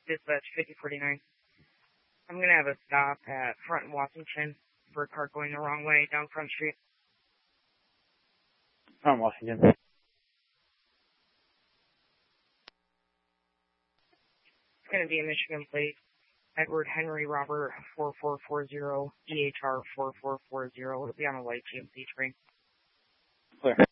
Dispatch 5049. I'm going to have a stop at Front and Washington for a car going the wrong way down Front Street. Front Washington. It's going to be a Michigan plate. Edward Henry Robert 4440, EHR 4440. It'll be on a light GMC train. Clear.